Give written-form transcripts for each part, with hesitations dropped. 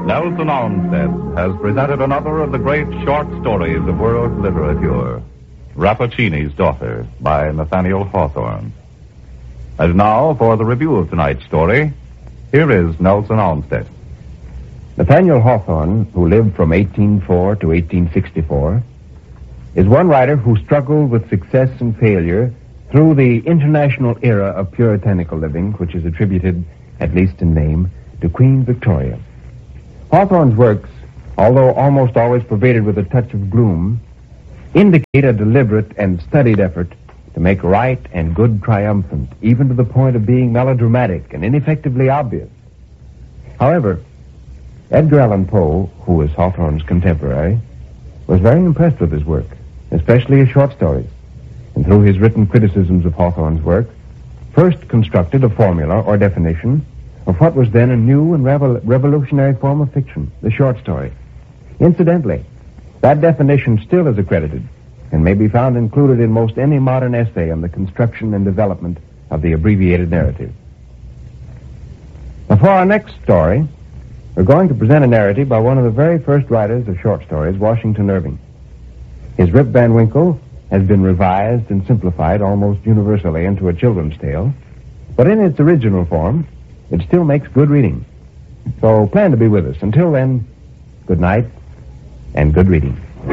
Nelson Olmsted has presented another of the great short stories of world literature, Rappaccini's Daughter, by Nathaniel Hawthorne. And now, for the review of tonight's story, here is Nelson Olmsted. Nathaniel Hawthorne, who lived from 1804 to 1864, is one writer who struggled with success and failure through the international era of puritanical living, which is attributed, at least in name, to Queen Victoria. Hawthorne's works, although almost always pervaded with a touch of gloom, indicate a deliberate and studied effort to make right and good triumphant, even to the point of being melodramatic and ineffectively obvious. However, Edgar Allan Poe, who was Hawthorne's contemporary, was very impressed with his work, especially his short stories, and through his written criticisms of Hawthorne's work, first constructed a formula or definition of what was then a new and revolutionary form of fiction, the short story. Incidentally, that definition still is accredited and may be found included in most any modern essay on the construction and development of the abbreviated narrative. Now, for our next story, we're going to present a narrative by one of the very first writers of short stories, Washington Irving. His Rip Van Winkle has been revised and simplified almost universally into a children's tale, but in its original form, it still makes good reading. So plan to be with us. Until then, good night and good reading.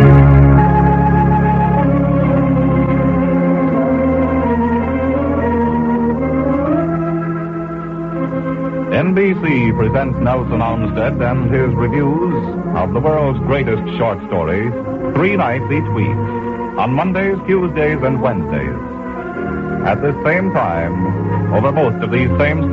NBC presents Nelson Olmsted and his reviews of the world's greatest short stories 3 nights each week, on Mondays, Tuesdays, and Wednesdays. At this same time, over most of these same